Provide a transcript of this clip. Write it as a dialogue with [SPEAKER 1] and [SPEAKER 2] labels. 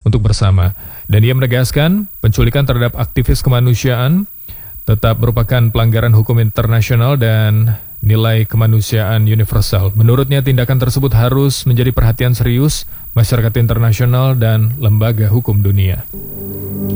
[SPEAKER 1] untuk bersama. Dan ia menegaskan penculikan terhadap aktivis kemanusiaan tetap merupakan pelanggaran hukum internasional dan nilai kemanusiaan universal. Menurutnya tindakan tersebut harus menjadi perhatian serius masyarakat internasional dan lembaga hukum dunia.